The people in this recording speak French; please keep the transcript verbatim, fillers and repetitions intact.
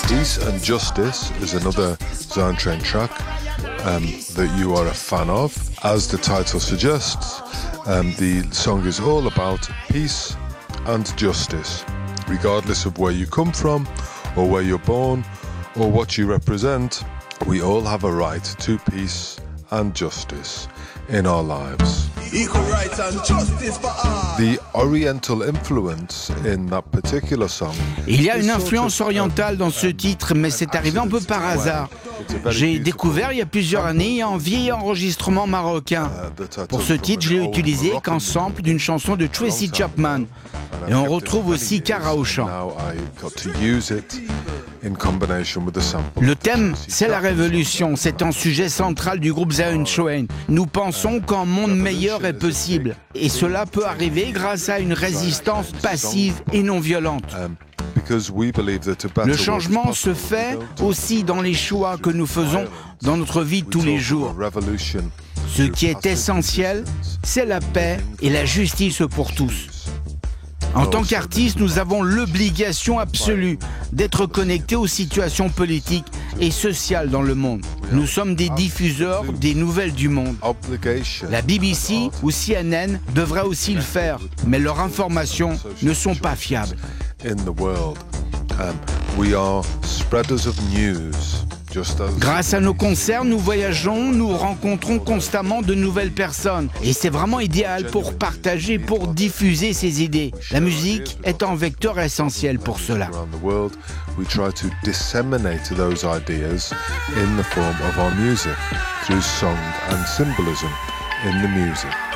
Peace and Justice is another Zion Train track um, that you are a fan of. As the title suggests, um, the song is all about peace and justice. Regardless of where you come from, or where you're born, or what you represent, we all have a right to peace and justice in our lives. Equal rights and justice for all. The oriental influence in that particular song. Il y a une influence orientale dans ce titre, mais c'est arrivé un peu par hasard. J'ai découvert il y a plusieurs années un vieil enregistrement marocain. Pour ce titre, je l'ai utilisé qu'en sample d'une chanson de Tracy Chapman. Et on retrouve aussi Kara au chant. Le thème, c'est la révolution. C'est un sujet central du groupe Zion Train. Nous pensons qu'un monde meilleur est possible. Et cela peut arriver grâce à une résistance passive et non violente. Le changement se fait aussi dans les choix que nous faisons dans notre vie de tous les jours. Ce qui est essentiel, c'est la paix et la justice pour tous. En tant qu'artistes, nous avons l'obligation absolue d'être connectés aux situations politiques et sociales dans le monde. Nous sommes des diffuseurs des nouvelles du monde. La B B C ou C N N devraient aussi le faire, mais leurs informations ne sont pas fiables. Grâce à nos concerts, nous voyageons, nous rencontrons constamment de nouvelles personnes. Et c'est vraiment idéal pour partager, pour diffuser ces idées. La musique est un vecteur essentiel pour cela. We try to disseminate those ideas in the form of our music, through song and symbolism in the music.